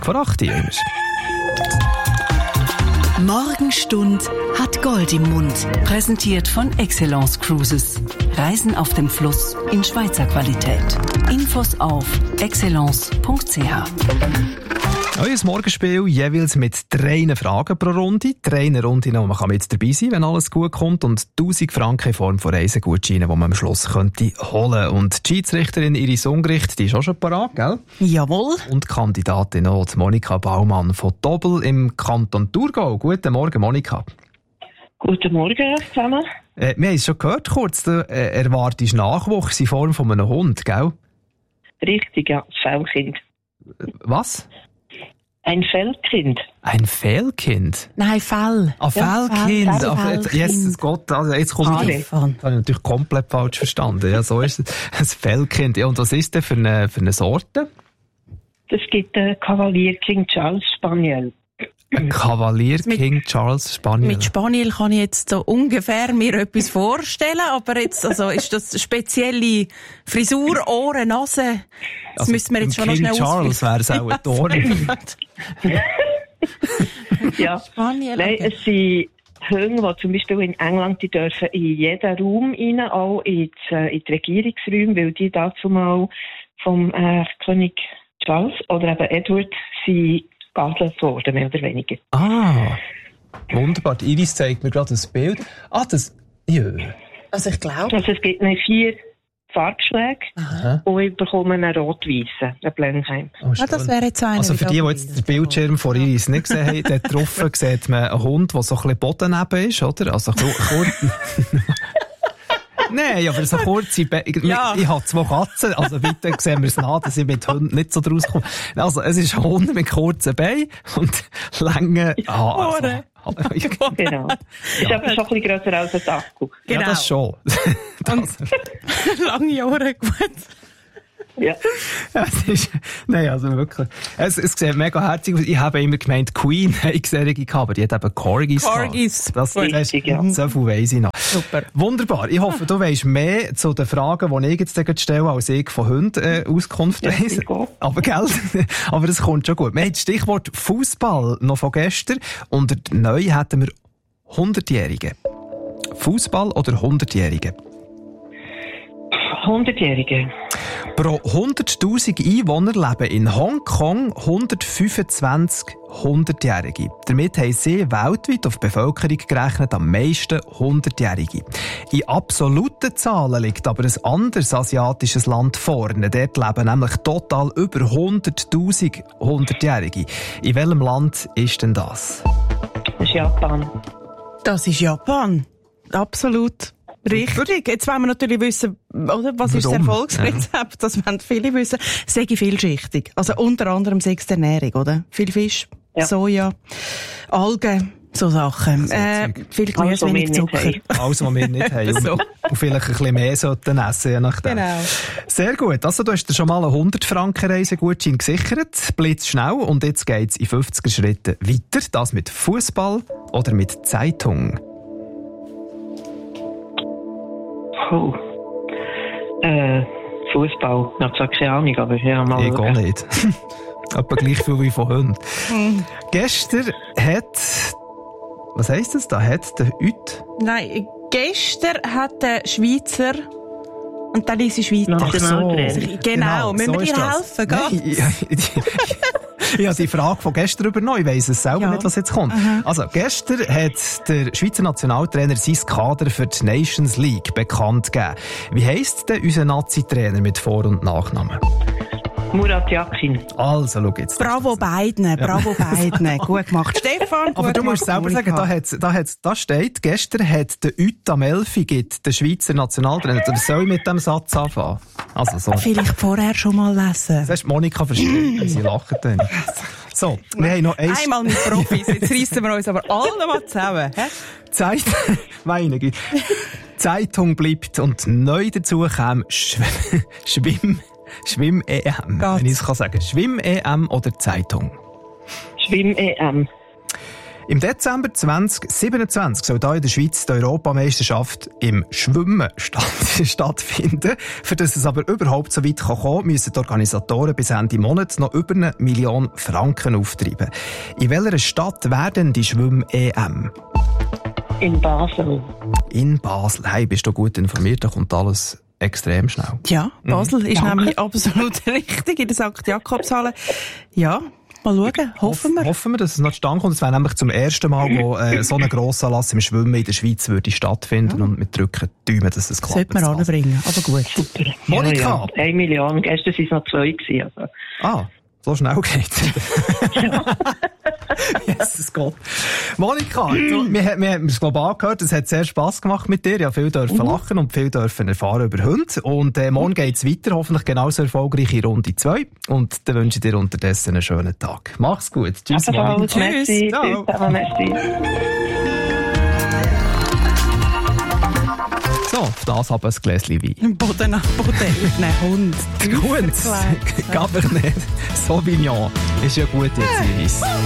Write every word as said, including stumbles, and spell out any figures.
vor acht Uhr. Morgenstund hat Gold im Mund. Präsentiert von Excellence Cruises. Reisen auf dem Fluss in Schweizer Qualität. Infos auf excellence punkt c h. Euer Morgenspiel jeweils mit drei Fragen pro Runde. Drei Runden, wo man mit dabei sein kann, wenn alles gut kommt. Und tausend Franken in Form von Reisegutscheinen, die man am Schluss könnte holen. Und die Schiedsrichterin Iris Ungericht, die ist auch schon parat, gell? Jawohl. Und die Kandidatin auch, die Monika Baumann von Dobbel im Kanton Thurgau. Guten Morgen, Monika. Guten Morgen zusammen. Äh, wir haben es schon gehört kurz, du äh, erwartest Nachwuchs in Form von einem Hund, gell? Richtig, ja, das Fellkind. Was? Ein Fellkind. Ein Fehlkind? Nein, Fell. Ah, Ja, Fehlkind. Fell, Ah, Fellkind. Jesus Gott, also jetzt komme ich... Das habe ich natürlich komplett falsch verstanden. Ja, so ist es. Ein Fehlkind. Ja, und was ist denn für eine, für eine Sorte? Das gibt einen Kavalier King Charles Spaniel. Ein Kavalier King Charles Spaniel. Mit Spaniel kann ich jetzt so ungefähr mir etwas vorstellen, aber jetzt, also, ist das spezielle Frisur, Ohren, Nase? Das also, müssen wir jetzt schon King noch schnell Charles wäre es auch ein Tor. Ja, Spaniel, nein, okay. es sind Hunde, die zum Beispiel in England, die dürfen in jeden Raum rein, auch in die, in die Regierungsräume, weil die dazu mal vom äh, König Charles oder eben Edward sind geadelt worden, mehr oder weniger. Ah, wunderbar. Die Iris zeigt mir gerade ein Bild. Ah, das... Ja. Also ich glaube... Also es gibt noch vier Farbschläge Aha. und ich bekomme einen rot-weißen, einen Blenheim. Oh, Ja, das wäre jetzt einer. also für die, die jetzt den Bildschirm von Iris nicht gesehen haben, dort drauf sieht man einen Hund, der so ein bisschen bodenneben ist, oder? Also kurz... Nein, aber so kurze Be- ich, Ja. ich habe zwei Katzen, also bitte sehen wir es an, dass ich mit Hunden nicht so draus komme. Also es ist ein Hund mit kurzen Beinen und langen Haaren. Genau. Ja. Ist aber schon ein bisschen grösser als ein Akku. Genau. Ja, das schon. das, Lange Ohren, gut. Ja. ja, es ist, nein, also wirklich. Es, es sieht mega herzig aus. Ich habe immer gemeint, Queen hätte solche gehabt, aber die hat eben Corgis Corgis. gehabt. Das, das Richtig, ja. So viel weiss ich noch. Super. Wunderbar. Ich hoffe, du weisst mehr zu den Fragen, die ich jetzt gleich stelle, als ich von Hunden äh, Auskunft Ja, weiss. ich auch. Aber gell? Aber das kommt schon gut. Wir haben das Stichwort Fußball noch von gestern und neu hätten wir hundertjährige. Fußball oder hundertjährige? hundertjährige. Pro hunderttausend Einwohner leben in Hongkong hundertfünfundzwanzig hundertjährige. Damit haben sie weltweit auf die Bevölkerung gerechnet am meisten hundertjährige. In absoluten Zahlen liegt aber ein anderes asiatisches Land vorne. Dort leben nämlich total über hunderttausend hundertjährige. In welchem Land ist denn das? Das ist Japan. Das ist Japan. Absolut. Richtig. Jetzt wollen wir natürlich wissen, oder? Was ist das Warum? Erfolgsrezept? Ja. Das wollen viele wissen. Sehr vielschichtig. Also unter anderem sechs die Ernährung, oder? Viel Fisch, Ja. Soja, Algen, so Sachen. So äh, Zeug. viel Gemüse, Also, wenig wir Zucker. nicht Alles, was wir nicht haben. So. Und, und vielleicht ein bisschen mehr sollten essen, je nachdem. Genau. Sehr gut. Also, du hast dir schon mal einen hundert Franken Reisegutschein gesichert. Blitzschnell. Und jetzt geht's in fünfziger Schritten weiter. Das mit Fußball oder mit Zeitung? Oh. Äh, Fußball. Ich habe zwar keine Ahnung, aber ja, mal. Ich gar nicht. Etwa gleich viel wie von Hunden. Hm. Gestern hat... Was heisst das? Da hat der Hüt... Nein, gestern hat der Schweizer und dann ist sie Schweizer. Ach so. Genau. Müssen wir ist dir das. helfen? Nein, ich, ich, ich habe die Frage von gestern übernommen. Ich weiss es selber Ja. nicht, was jetzt kommt. Aha. Also, gestern hat der Schweizer Nationaltrainer sein Kader für die Nations League bekannt gegeben. Wie heisst denn unser Nazi-Trainer mit Vor- und Nachnamen? Murat Yakin. Also, schau jetzt. Bravo beiden, bravo beiden. Gut gemacht, Stefan. Aber gut du musst gemacht, selber sagen, da, Monika. hat's, da, hat's, da steht, gestern hat der Hüt am Elfi gibt, der Schweizer Nationaltrainer, der soll mit dem Satz anfangen. Also so. Vielleicht vorher schon mal lesen. Das hast Monika verstehen, sie lachen dann. So, wir haben noch eins. Einmal mit Profis, jetzt reissen wir uns aber alle mal zusammen. Hä? Zeit, weinige. Zeitung bleibt und neu dazu kam Schw Schwimm, Schwimm-E M. Geht's? Wenn ich es kann sagen. Schwimm-E M oder Zeitung? Schwimm-E M. Im Dezember zwanzig siebenundzwanzig soll hier in der Schweiz die Europameisterschaft im Schwimmen statt, stattfinden. Für das es aber überhaupt so weit kommen kann, müssen die Organisatoren bis Ende Monat noch über eine Million Franken auftreiben. In welcher Stadt werden die Schwimm-E M? In Basel. In Basel. Hey, bist du gut informiert? Da kommt alles extrem schnell. Ja, Basel mhm. ist Danke. nämlich absolut richtig in der Sankt Jakobshalle. Ja, mal schauen, hoffen wir. Hoffen wir, dass es noch zustande kommt. Es wäre nämlich zum ersten Mal, wo äh, so ein Grossanlass im Schwimmen in der Schweiz würde stattfinden. Ja. Und wir drücken die Daumen, dass es klappt. Sollte man anbringen, aber gut. Super. Monika! Ja, ja. Eine Million, gestern waren es noch zwei gewesen, also. Ah, so schnell geht's. Ja. Jesus Gott. Monika, du, wir, wir haben es global gehört, es hat sehr Spass gemacht mit dir. Ja, viel dürfen mhm. lachen und viel dürfen erfahren über Hunde. Und äh, morgen geht's weiter, hoffentlich genauso erfolgreich in Runde zwei. Und dann wünsche ich dir unterdessen einen schönen Tag. Mach's gut. Tschüss, Monika. Tschüss. Merci. Ciao. Tschüss. Merci. So, auf das aber ein Gläschen Wein. Boden nach Boden, nein, Hund. Gut, Cabernet Sauvignon ist ja gut jetzt in Weiss.